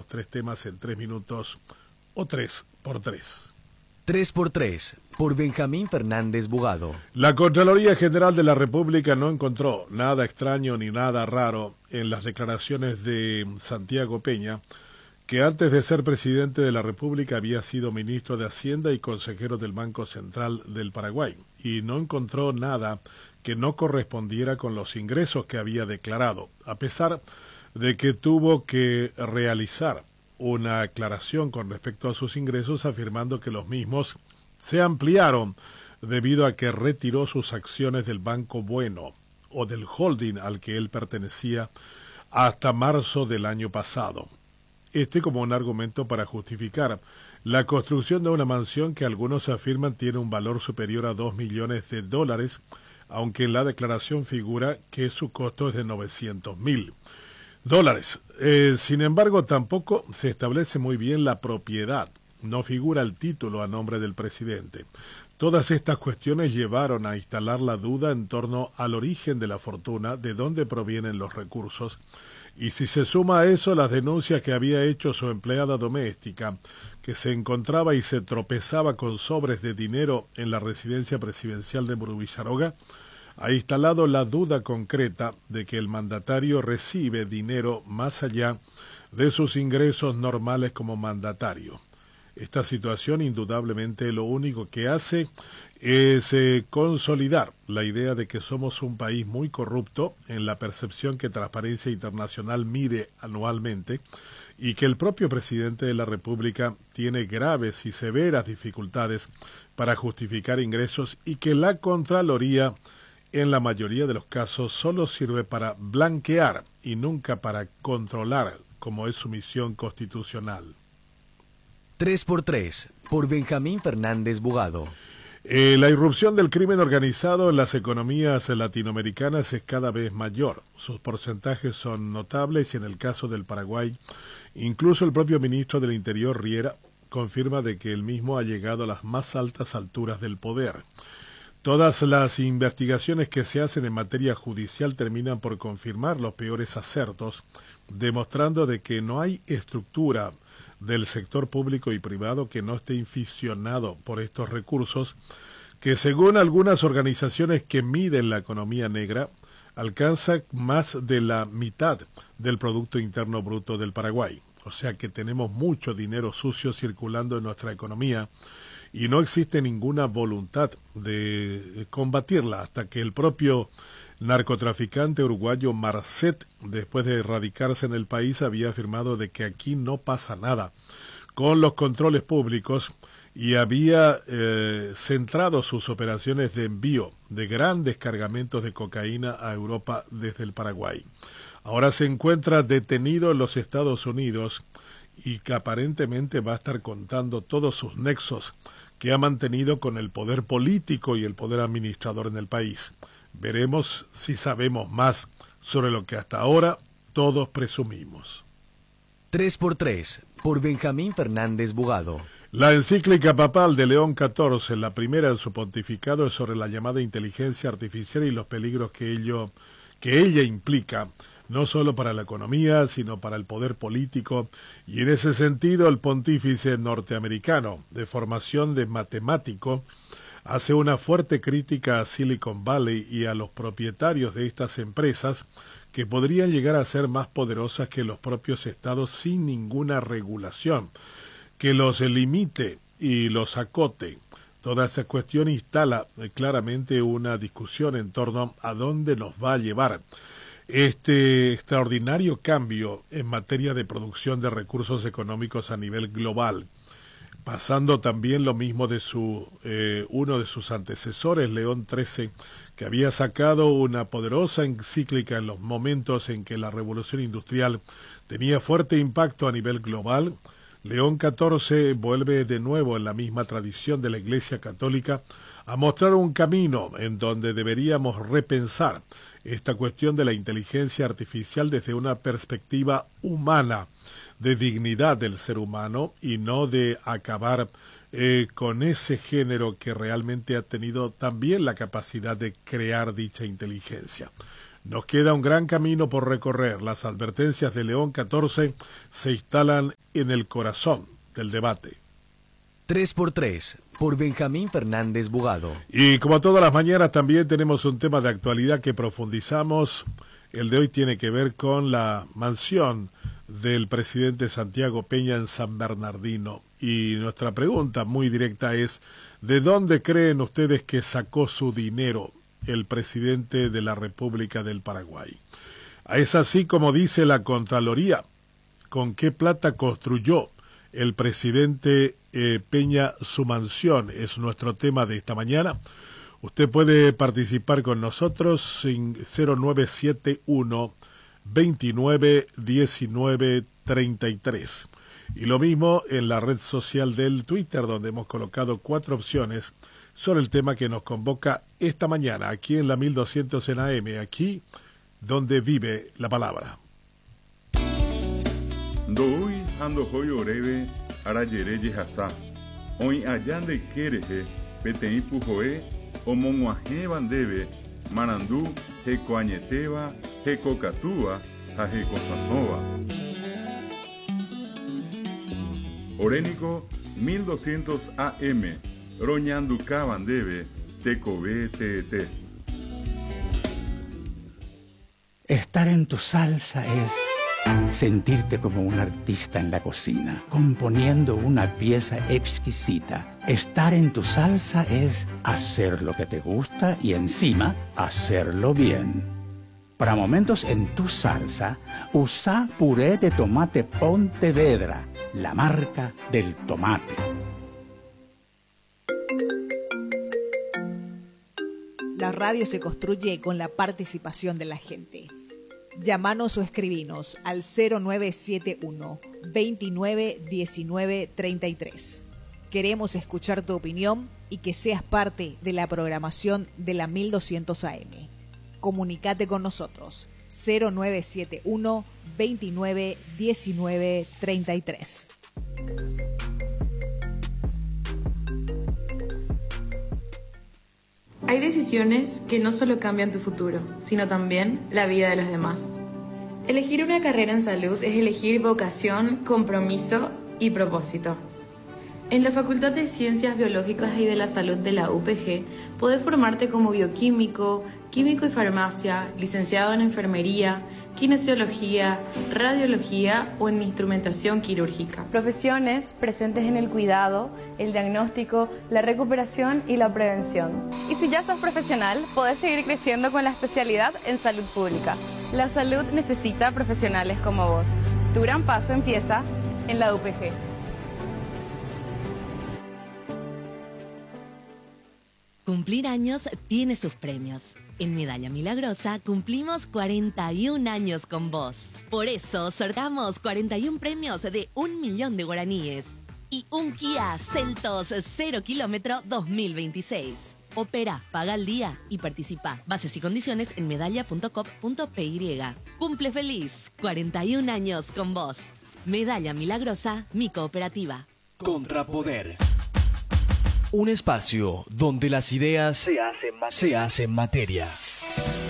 los tres temas en 3 minutos o 3x3. 3x3, por Benjamín Fernández Bugado. La Contraloría General de la República no encontró nada extraño ni nada raro en las declaraciones de Santiago Peña, que antes de ser presidente de la República había sido ministro de Hacienda y consejero del Banco Central del Paraguay, y no encontró nada que no correspondiera con los ingresos que había declarado, a pesar de que tuvo que realizar una aclaración con respecto a sus ingresos, afirmando que los mismos se ampliaron debido a que retiró sus acciones del Banco Bueno o del holding al que él pertenecía hasta marzo del año pasado. Como un argumento para justificar la construcción de una mansión que algunos afirman tiene un valor superior a $2 millones, aunque en la declaración figura que su costo es de $900.000. Sin embargo, tampoco se establece muy bien la propiedad. No figura el título a nombre del presidente. Todas estas cuestiones llevaron a instalar la duda en torno al origen de la fortuna, de dónde provienen los recursos, y si se suma a eso las denuncias que había hecho su empleada doméstica, que se encontraba y se tropezaba con sobres de dinero en la residencia presidencial de Murubillaroga, ha instalado la duda concreta de que el mandatario recibe dinero más allá de sus ingresos normales como mandatario. Esta situación indudablemente lo único que hace es consolidar la idea de que somos un país muy corrupto en la percepción que Transparencia Internacional mide anualmente, y que el propio presidente de la República tiene graves y severas dificultades para justificar ingresos, y que la Contraloría en la mayoría de los casos solo sirve para blanquear y nunca para controlar, como es su misión constitucional. 3x3, por Benjamín Fernández Bugado. La irrupción del crimen organizado en las economías latinoamericanas es cada vez mayor. Sus porcentajes son notables y en el caso del Paraguay, incluso el propio ministro del Interior, Riera, confirma de que el mismo ha llegado a las más altas alturas del poder. Todas las investigaciones que se hacen en materia judicial terminan por confirmar los peores acertos, demostrando de que no hay estructura del sector público y privado que no esté inficionado por estos recursos, que según algunas organizaciones que miden la economía negra, alcanza más de la mitad del Producto Interno Bruto del Paraguay. O sea que tenemos mucho dinero sucio circulando en nuestra economía, y no existe ninguna voluntad de combatirla hasta que el propio narcotraficante uruguayo Marcet, después de radicarse en el país, había afirmado de que aquí no pasa nada con los controles públicos, y había centrado sus operaciones de envío de grandes cargamentos de cocaína a Europa desde el Paraguay. Ahora se encuentra detenido en los Estados Unidos y que aparentemente va a estar contando todos sus nexos que ha mantenido con el poder político y el poder administrador en el país. Veremos si sabemos más sobre lo que hasta ahora todos presumimos. 3x3, por Benjamín Fernández Bugado. La encíclica papal de León XIV, la primera en su pontificado, es sobre la llamada inteligencia artificial y los peligros que ella implica, no solo para la economía, sino para el poder político, y en ese sentido el pontífice norteamericano, de formación de matemático, hace una fuerte crítica a Silicon Valley y a los propietarios de estas empresas, que podrían llegar a ser más poderosas que los propios estados sin ninguna regulación, que los limite y los acote. Toda esa cuestión instala claramente una discusión en torno a dónde nos va a llevar este extraordinario cambio en materia de producción de recursos económicos a nivel global, pasando también lo mismo de uno de sus antecesores, León XIII, que había sacado una poderosa encíclica en los momentos en que la revolución industrial tenía fuerte impacto a nivel global. León XIV vuelve de nuevo en la misma tradición de la Iglesia Católica a mostrar un camino en donde deberíamos repensar esta cuestión de la inteligencia artificial desde una perspectiva humana, de dignidad del ser humano, y no de acabar con ese género que realmente ha tenido también la capacidad de crear dicha inteligencia. Nos queda un gran camino por recorrer. Las advertencias de León 14 se instalan en el corazón del debate. 3x3, por Benjamín Fernández Bugado. Y como todas las mañanas también tenemos un tema de actualidad que profundizamos. El de hoy tiene que ver con la mansión del presidente Santiago Peña en San Bernardino. Y nuestra pregunta muy directa es, ¿de dónde creen ustedes que sacó su dinero el presidente de la República del Paraguay? Es así como dice la Contraloría. ¿Con qué plata construyó el presidente Peña su mansión? Es nuestro tema de esta mañana. Usted puede participar con nosotros en 0971 29 19 33. Y lo mismo en la red social del Twitter, donde hemos colocado 4 opciones sobre el tema que nos convoca esta mañana, aquí en la 1200 en AM, aquí donde vive la palabra. Ndoi ando hoy oreve arayere yehasa. Hoy allande kereje petei pujoe omonguaje bandebe marandú hekoañeteva hekokatúa ha hekosasova. Orénico 1200 AM roñanduka bandebe tecobe tete. Estar en tu salsa es sentirte como un artista en la cocina, componiendo una pieza exquisita. Estar en tu salsa es hacer lo que te gusta y encima hacerlo bien. Para momentos en tu salsa, usa puré de tomate Pontevedra, la marca del tomate. La radio se construye con la participación de la gente. Llámanos o escribinos al 0971 29 19 33. Queremos escuchar tu opinión y que seas parte de la programación de la 1200 AM. Comunicate con nosotros 0971 29 19 33. Hay decisiones que no solo cambian tu futuro, sino también la vida de los demás. Elegir una carrera en salud es elegir vocación, compromiso y propósito. En la Facultad de Ciencias Biológicas y de la Salud de la UPG, podés formarte como bioquímico, químico y farmacia, licenciado en enfermería, kinesiología, radiología o en instrumentación quirúrgica. Profesiones presentes en el cuidado, el diagnóstico, la recuperación y la prevención. Y si ya sos profesional, podés seguir creciendo con la especialidad en salud pública. La salud necesita profesionales como vos. Tu gran paso empieza en la UPG. Cumplir años tiene sus premios. En Medalla Milagrosa cumplimos 41 años con vos. Por eso sorteamos 41 premios de 1 millón de guaraníes y un Kia Seltos 0 kilómetro 2026. Opera, paga al día y participa. Bases y condiciones en medalla.com.py. Cumple feliz, 41 años con vos. Medalla Milagrosa, mi cooperativa. Contrapoder. Un espacio donde las ideas se hacen materia.